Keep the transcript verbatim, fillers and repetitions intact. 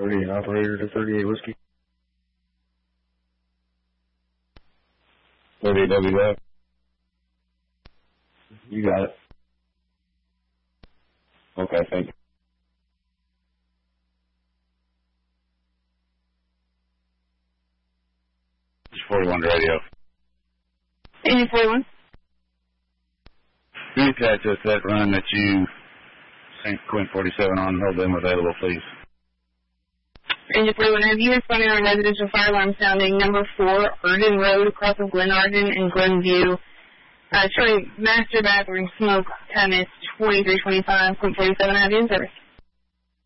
thirty, operator to thirty-eight Whiskey. thirty W F. You got it. Okay, thank you. forty-one radio. eighty forty-one. Can you catch us that run that you sent Quint forty-seven on? Hold them available, please. Ranger forty-one, have you responded on residential fire alarm sounding number four, Arden Road, across of Glen Arden and Glenview, uh, showing master bathroom smoke, time is twenty-three twenty-five, Quint forty-seven, have you in service?